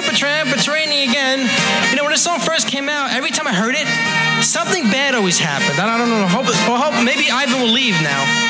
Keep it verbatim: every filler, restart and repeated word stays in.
tramp, a tramp, it's raining again. You know, when this song first came out, every time I heard it, something bad always happened. I don't know. Hope, well, hope maybe Ivan will leave now.